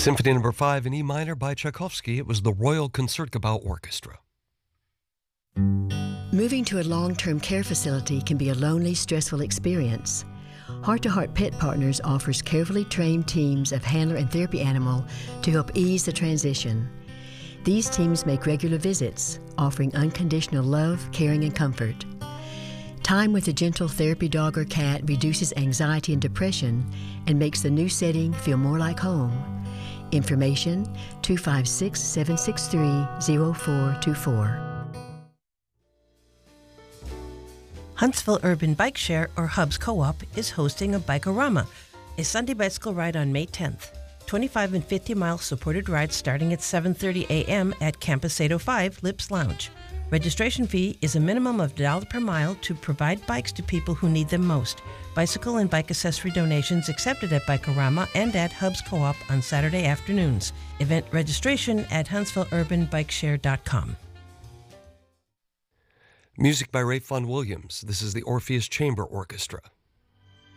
Symphony No. 5 in E minor by Tchaikovsky. It was the Royal Concertgebouw Orchestra. Moving to a long-term care facility can be a lonely, stressful experience. Heart to Heart Pet Partners offers carefully trained teams of handler and therapy animal to help ease the transition. These teams make regular visits, offering unconditional love, caring, and comfort. Time with a gentle therapy dog or cat reduces anxiety and depression and makes the new setting feel more like home. Information 256-763-0424. Huntsville Urban Bike Share, or Hubs Co-op, is hosting a Bike-O-Rama, a Sunday bicycle ride on May 10th. 25 and 50-mile supported rides starting at 7:30 a.m. at Campus 805 Lips Lounge. Registration fee is a minimum of $1 per mile to provide bikes to people who need them most. Bicycle and bike accessory donations accepted at Bike-O-Rama and at Hubs Co-op on Saturday afternoons. Event registration at HuntsvilleUrbanBikeShare.com. Music by Rafe Vaughan Williams. This is the Orpheus Chamber Orchestra.